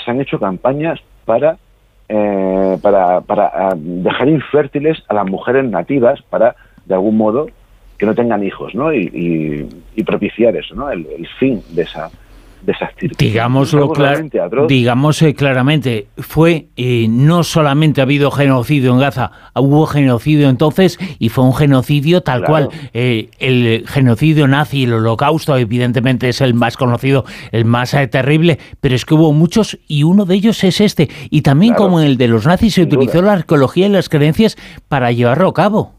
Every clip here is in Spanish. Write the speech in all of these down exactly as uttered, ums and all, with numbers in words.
se han hecho campañas para eh, para, para uh, dejar infértiles a las mujeres nativas para, de algún modo, que no tengan hijos, ¿no? Y, y, y propiciar eso, ¿no? El, el fin de esa de esa actividad. Digámoslo clar, digamos eh, claramente, fue eh, no solamente ha habido genocidio en Gaza, hubo genocidio entonces y fue un genocidio tal claro. cual. Eh, el genocidio nazi, el holocausto, evidentemente es el más conocido, el más eh, terrible, pero es que hubo muchos y uno de ellos es este. Y también claro. como el de los nazis se Sin utilizó duda. la arqueología y las creencias para llevarlo a cabo.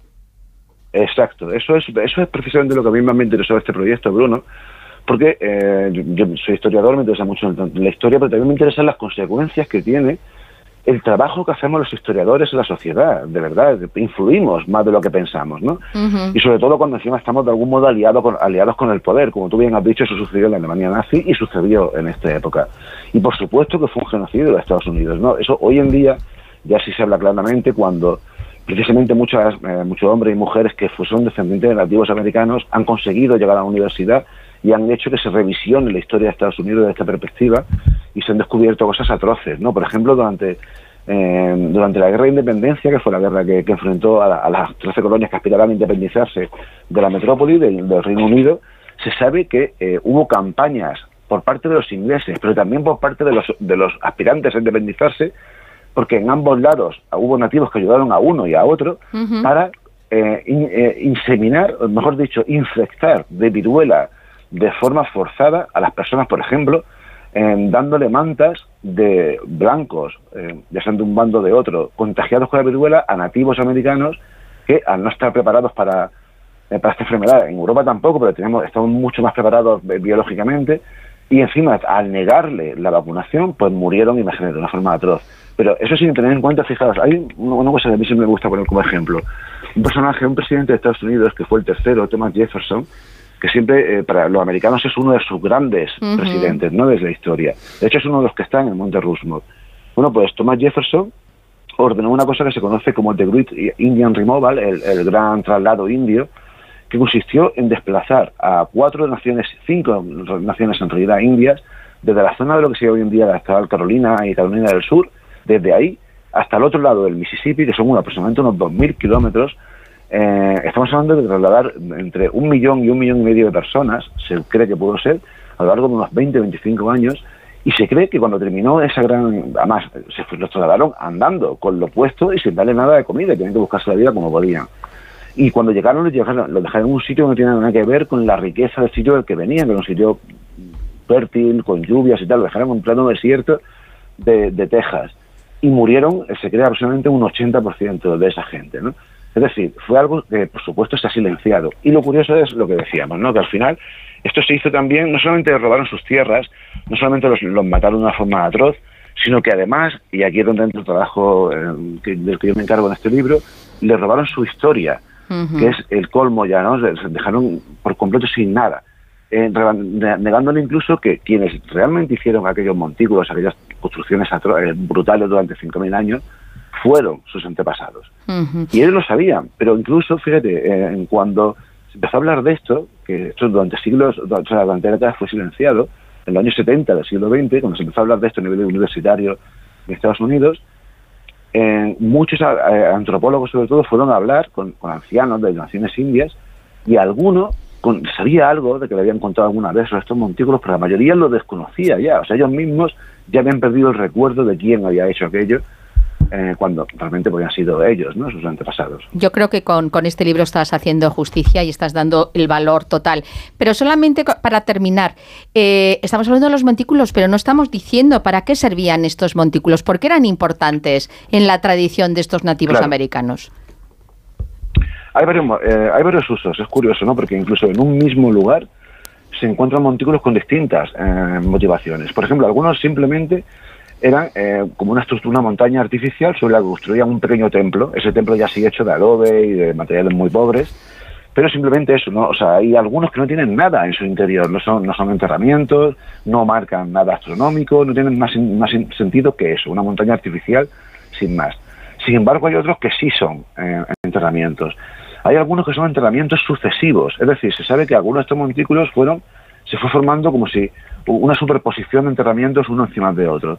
Exacto, eso es, eso es precisamente lo que a mí más me interesó de este proyecto, Bruno. Porque eh, yo soy historiador, me interesa mucho la historia, pero también me interesan las consecuencias que tiene el trabajo que hacemos los historiadores en la sociedad. De verdad, influimos más de lo que pensamos, ¿no? Uh-huh. Y sobre todo cuando encima estamos de algún modo aliados con, aliados con el poder. Como tú bien has dicho, eso sucedió en la Alemania nazi y sucedió en esta época. Y por supuesto que fue un genocidio de Estados Unidos, ¿no? Eso hoy en día ya sí se habla claramente cuando precisamente muchas, eh, muchos hombres y mujeres que son descendientes de nativos americanos han conseguido llegar a la universidad y han hecho que se revisione la historia de Estados Unidos desde esta perspectiva y se han descubierto cosas atroces, ¿no? Por ejemplo, durante eh, durante la Guerra de Independencia, que fue la guerra que, que enfrentó a, la, a las trece colonias que aspiraban a independizarse de la metrópoli del, del Reino Unido, se sabe que eh, hubo campañas por parte de los ingleses, pero también por parte de los, de los aspirantes a independizarse, porque en ambos lados hubo nativos que ayudaron a uno y a otro uh-huh. para eh, in, eh, inseminar, o mejor dicho, infectar de viruela de forma forzada a las personas, por ejemplo, eh, dándole mantas de blancos, eh, ya sean de un bando o de otro, contagiados con la viruela a nativos americanos que al no estar preparados para, eh, para esta enfermedad, en Europa tampoco, pero tenemos, estamos mucho más preparados biológicamente, y encima al negarle la vacunación, pues murieron, imagínate, de una forma atroz. Pero eso sin tener en cuenta, fijaos, hay una cosa que a mí siempre me gusta poner como ejemplo. Un personaje, un presidente de Estados Unidos, que fue el tercero, Thomas Jefferson, que siempre eh, para los americanos es uno de sus grandes uh-huh. presidentes, ¿no?, desde la historia. De hecho, es uno de los que está en el Monte Rushmore. Bueno, pues Thomas Jefferson ordenó una cosa que se conoce como The Great Indian Removal, el, el gran traslado indio, que consistió en desplazar a cuatro naciones, cinco naciones en realidad indias, desde la zona de lo que sería hoy en día la actual Carolina y Carolina del Sur, desde ahí hasta el otro lado del Mississippi, que son aproximadamente unos dos mil kilómetros. Eh, estamos hablando de trasladar entre un millón y un millón y medio de personas, se cree que pudo ser, a lo largo de unos veinte, veinticinco años, y se cree que cuando terminó esa gran... Además, se los trasladaron andando, con lo puesto y sin darle nada de comida, tenían que buscarse la vida como podían. Y cuando llegaron, los dejaron, los dejaron en un sitio que no tenía nada que ver con la riqueza del sitio del que venían, que era un sitio fértil, con lluvias y tal, lo dejaron en un plano desierto de, de Texas. Y murieron, se cree, aproximadamente un ochenta por ciento de esa gente, ¿no? Es decir, fue algo que, por supuesto, se ha silenciado. Y lo curioso es lo que decíamos, ¿no?, que al final esto se hizo también, no solamente robaron sus tierras, no solamente los, los mataron de una forma atroz, sino que además, y aquí es donde entra el trabajo eh, que, del que yo me encargo en este libro, le robaron su historia, uh-huh. que es el colmo ya, ¿no? Se dejaron por completo sin nada, eh, negándole incluso que quienes realmente hicieron aquellos montículos, aquellas construcciones atro- eh, brutales durante cinco mil años, fueron sus antepasados. Uh-huh. Y ellos lo sabían, pero incluso, fíjate, eh, en cuando se empezó a hablar de esto, que esto durante siglos, o sea, durante décadas fue silenciado, en los años setenta del siglo veinte, cuando se empezó a hablar de esto a nivel universitario en Estados Unidos, eh, muchos eh, antropólogos, sobre todo, fueron a hablar con, con ancianos de naciones indias, y alguno con, sabía algo de que le habían contado alguna vez sobre estos montículos, pero la mayoría lo desconocía ya. O sea, ellos mismos ya habían perdido el recuerdo de quién había hecho aquello, Eh, cuando realmente podían sido ellos, ¿no?, sus antepasados. Yo creo que con, con este libro estás haciendo justicia y estás dando el valor total. Pero solamente para terminar, eh, estamos hablando de los montículos, pero no estamos diciendo para qué servían estos montículos, por qué eran importantes en la tradición de estos nativos claro. americanos. Hay varios, eh, hay varios usos, es curioso, ¿no?, porque incluso en un mismo lugar se encuentran montículos con distintas eh, motivaciones. Por ejemplo, algunos simplemente eran eh, como una estructura, una montaña artificial sobre la que construían un pequeño templo, ese templo ya sí hecho de adobe y de materiales muy pobres, pero simplemente eso, ¿no? O sea, hay algunos que no tienen nada en su interior, no son, no son enterramientos, no marcan nada astronómico, no tienen más, más sentido que eso, una montaña artificial sin más. Sin embargo, hay otros que sí son eh, enterramientos. Hay algunos que son enterramientos sucesivos, es decir, se sabe que algunos de estos montículos fueron, se fue formando como si una superposición de enterramientos uno encima de otro.